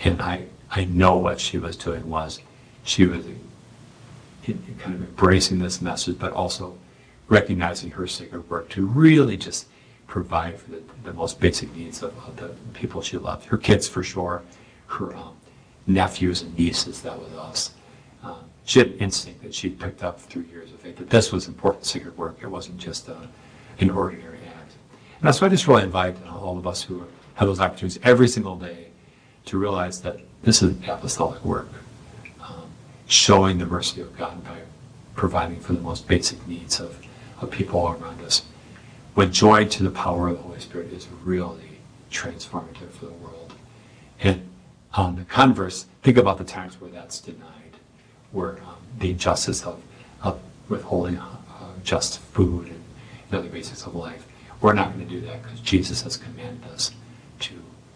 And I know what she was doing was she was kind of embracing this message, but also recognizing her sacred work to really just provide for the most basic needs of the people she loved. Her kids, for sure, her nephews and nieces, that was us. She had an instinct that she'd picked up through years of faith, that this was important sacred work. It wasn't just an ordinary act. And that's why I just really invite all of us who have those opportunities every single day to realize that this is apostolic work, showing the mercy of God by providing for the most basic needs of people all around us. When joined to the power of the Holy Spirit is really transformative for the world. And on the converse, think about the times where that's denied, where the injustice of withholding just food and other basics of life. We're not going to do that because Jesus has commanded us to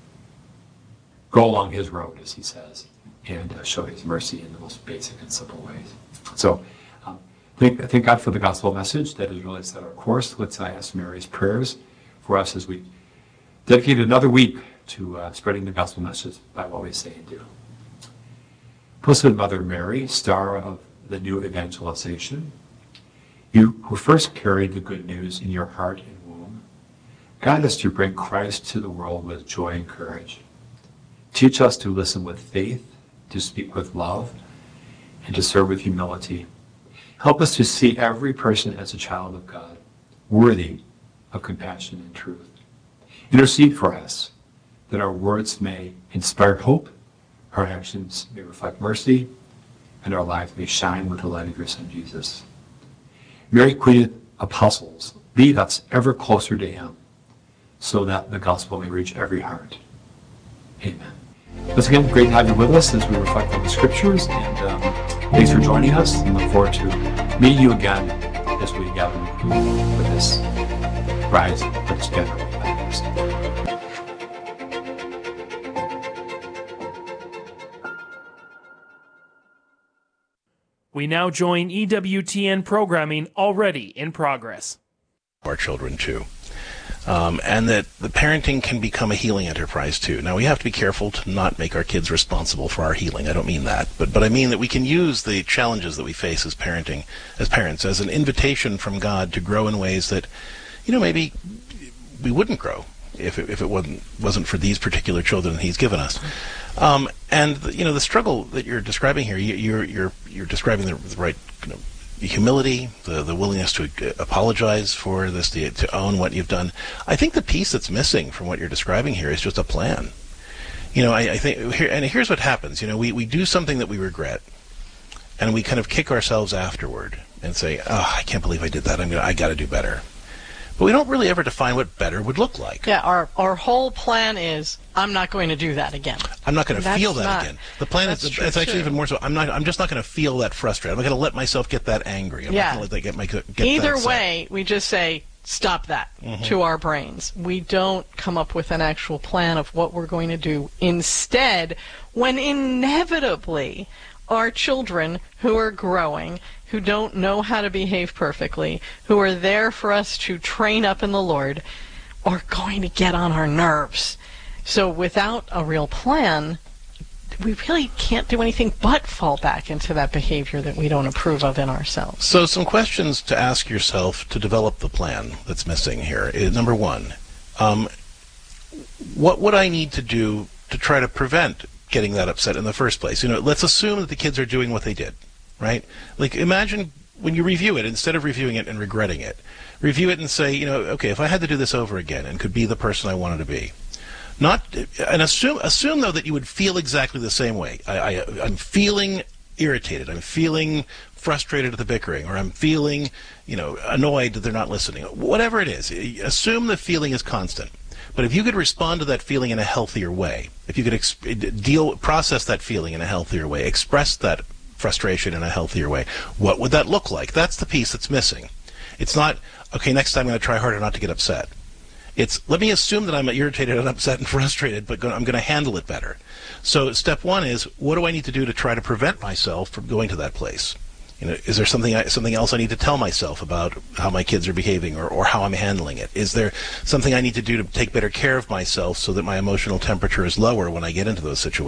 go along his road, as he says, and show his mercy in the most basic and simple ways. So thank God for the gospel message that has really set our course. Let's ask Mary's prayers for us as we dedicate another week to spreading the gospel message by what we say and do. Blessed Mother Mary, star of the new evangelization, you who first carried the good news in your heart and womb, guide us to bring Christ to the world with joy and courage. Teach us to listen with faith, to speak with love, and to serve with humility. Help us to see every person as a child of God, worthy of compassion and truth. Intercede for us, that our words may inspire hope, our actions may reflect mercy, and our lives may shine with the light of your Son, Jesus. Mary, Queen of Apostles, lead us ever closer to him, so that the gospel may reach every heart. Amen. Once again, great to have you with us as we reflect on the scriptures, and thanks for joining us, and look forward to meeting you again as we gather with this Rise Up Together podcast. We now join EWTN programming already in progress. Our children too. And that the parenting can become a healing enterprise too. Now we have to be careful to not make our kids responsible for our healing. I don't mean that, but I mean that we can use the challenges that we face as parenting, as parents, as an invitation from God to grow in ways that, maybe we wouldn't grow if it wasn't for these particular children that he's given us. And the struggle that you're describing here, you're describing the right humility, the willingness to apologize for this, to own what you've done. I think the piece that's missing from what you're describing here is just a plan. I think here's what happens. We do something that we regret, and we kind of kick ourselves afterward and say, "Oh, I can't believe I did that. I got to do better." But we don't really ever define what better would look like. Yeah, our whole plan is, I'm not going to do that again. I'm not going to feel that again. The plan is, it's actually even more so, I'm just not going to feel that frustrated. I'm not going to let myself get that angry. I'm not going to let get Either that way, we just say, stop that to our brains. We don't come up with an actual plan of what we're going to do. Instead, when inevitably our children who are growing, who don't know how to behave perfectly, who are there for us to train up in the Lord, are going to get on our nerves. So without a real plan, we really can't do anything but fall back into that behavior that we don't approve of in ourselves. So some questions to ask yourself to develop the plan that's missing here. Number one, what would I need to do to try to prevent getting that upset in the first place? Let's assume that the kids are doing what they did. Right? Like, imagine when you review it, instead of reviewing it and regretting it, review it and say, okay, if I had to do this over again and could be the person I wanted to be, and assume though that you would feel exactly the same way. I'm feeling irritated. I'm feeling frustrated at the bickering, or I'm feeling, annoyed that they're not listening. Whatever it is, assume the feeling is constant. But if you could respond to that feeling in a healthier way, if you could process that feeling in a healthier way, express that frustration in a healthier way, what would that look like? That's the piece that's missing. It's not, okay, next time I'm going to try harder not to get upset. It's, let me assume that I'm irritated and upset and frustrated, but I'm going to handle it better. So step one is, what do I need to do to try to prevent myself from going to that place? Is there something else I need to tell myself about how my kids are behaving, or how I'm handling it? Is there something I need to do to take better care of myself so that my emotional temperature is lower when I get into those situations?